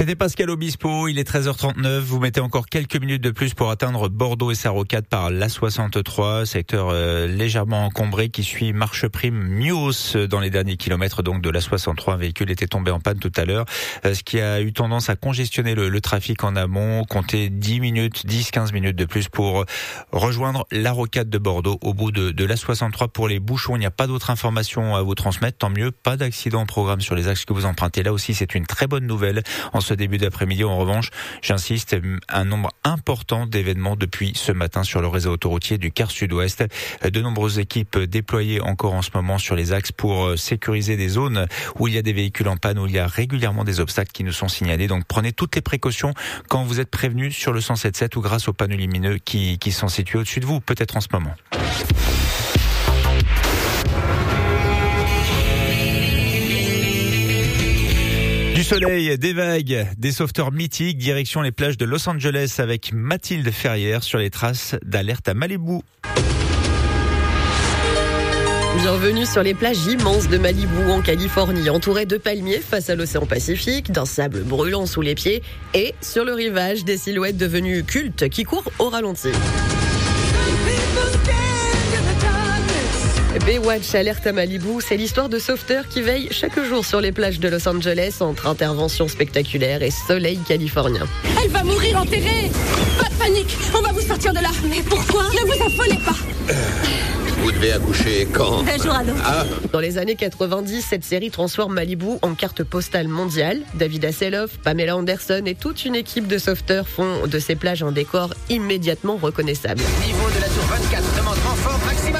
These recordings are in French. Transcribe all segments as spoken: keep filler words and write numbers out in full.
C'était Pascal Obispo, il est treize heures trente-neuf. Vous mettez encore quelques minutes de plus pour atteindre Bordeaux et sa rocade par l'A soixante-trois, secteur euh, légèrement encombré qui suit marche prime Mios dans les derniers kilomètres donc de l'A soixante-trois. Un véhicule était tombé en panne tout à l'heure, euh, ce qui a eu tendance à congestionner le, le trafic en amont. Comptez dix minutes, dix quinze minutes de plus pour rejoindre la rocade de Bordeaux au bout de, de l'A soixante-trois. Pour les bouchons, il n'y a pas d'autres informations à vous transmettre, tant mieux. Pas d'accident au programme sur les axes que vous empruntez. Là aussi, c'est une très bonne nouvelle. En ce début d'après-midi, en revanche, j'insiste, un nombre important d'événements depuis ce matin sur le réseau autoroutier du quart sud-ouest. De nombreuses équipes déployées encore en ce moment sur les axes pour sécuriser des zones où il y a des véhicules en panne, où il y a régulièrement des obstacles qui nous sont signalés. Donc prenez toutes les précautions quand vous êtes prévenus sur le cent sept sept ou grâce aux panneaux lumineux qui, qui sont situés au-dessus de vous, peut-être en ce moment. Du soleil, des vagues, des sauveteurs mythiques, direction les plages de Los Angeles avec Mathilde Ferrière sur les traces d'Alerte à Malibu. Bienvenue sur les plages immenses de Malibu en Californie, entourées de palmiers face à l'océan Pacifique, d'un sable brûlant sous les pieds et sur le rivage des silhouettes devenues cultes qui courent au ralenti. Baywatch Alerte à Malibu, c'est l'histoire de sauveteurs qui veillent chaque jour sur les plages de Los Angeles entre interventions spectaculaires et soleil californien. Elle va mourir enterrée. Pas de panique, on va vous sortir de là. Mais pourquoi? Ne vous affolez pas. Euh, vous devez accoucher quand? D'un jour à l'autre. Ah. Dans les années quatre-vingt-dix, cette série transforme Malibu en carte postale mondiale. David Hasselhoff, Pamela Anderson et toute une équipe de sauveteurs font de ces plages un décor immédiatement reconnaissable. Niveau de la tour vingt-quatre, demande renfort maximum.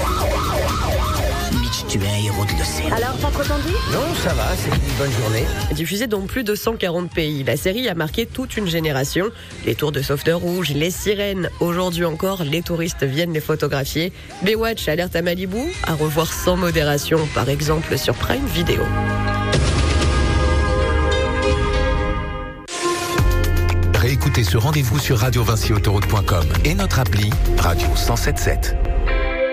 Tu es un héros de l'océan. Alors, pas trop tendu? Non, ça va, c'est une bonne journée. Diffusée dans plus de cent quarante pays, la série a marqué toute une génération. Les tours de sauveteurs rouges, les sirènes. Aujourd'hui encore, les touristes viennent les photographier. Baywatch Alerte à Malibu, à revoir sans modération, par exemple sur Prime Video. Réécoutez ce rendez-vous sur radio vinci autoroute point com et notre appli Radio cent sept sept.